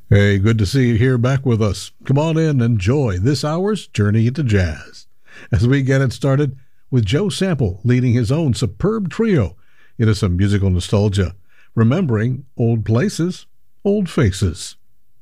Hey, good to see you here back with us. Come on in and enjoy this hour's Journey into Jazz as we get it started with Joe Sample leading his own superb trio into some musical nostalgia, remembering old places, old faces.